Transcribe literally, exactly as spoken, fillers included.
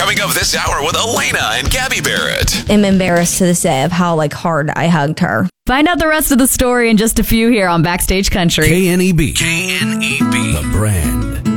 Coming up this hour with Elena and Gabby Barrett. I'm embarrassed to this day of how like hard I hugged her. Find out the rest of the story in just a few here on Backstage Country. K N E B. K N E B. The brand.